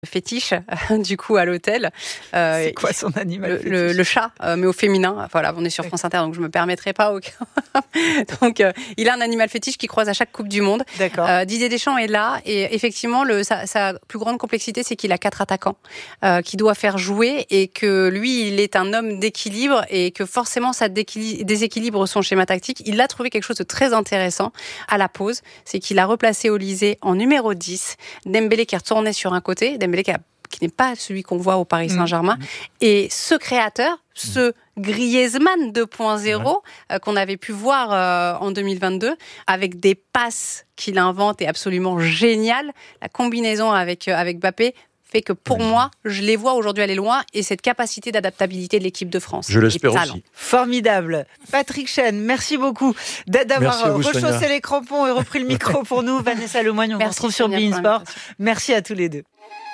fétiche du coup à l'hôtel. C'est quoi son animal fétiche? Le chat, mais au féminin. Voilà, on est sur France Inter, donc je me permettrai pas. Donc, il a un animal fétiche qui croise à chaque Coupe du Monde. D'accord. Didier Deschamps est là et effectivement, sa plus grande complexité, c'est qu'il a 4 attaquants qui doit faire jouer et que lui, il est un homme d'équilibre et que forcément, ça déséquilibre son schéma tactique. Il a trouvé quelque chose de très intéressant à la pause, c'est qu'il a replacé Olysée en numéro 10, Dembélé qui retournait sur un côté, Dembélé qui n'est pas celui qu'on voit au Paris Saint-Germain. Et ce créateur, ce Griezmann 2.0 qu'on avait pu voir en 2022, avec des passes qu'il invente et absolument géniales, la combinaison avec Mbappé fait que pour moi, je les vois aujourd'hui aller loin et cette capacité d'adaptabilité de l'équipe de France. Je l'espère aussi. Formidable. Patrick Chêne, merci beaucoup d'avoir rechaussé les crampons et repris le micro pour nous. Vanessa Lemoigne, on se retrouve sur Bein Sport. Merci à tous les deux.